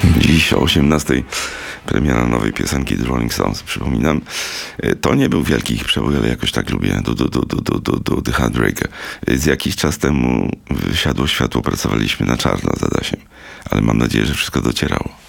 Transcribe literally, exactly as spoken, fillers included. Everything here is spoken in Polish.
Dziś o osiemnastej premiera nowej piosenki The Rolling Stones. Przypominam, to nie był wielki ich przebój, ale jakoś tak lubię. Do, do, do, do, do, do The Heartbreaker. Z jakiś czas temu wysiadło światło, pracowaliśmy na czarno z Adasiem. Ale mam nadzieję, że wszystko docierało.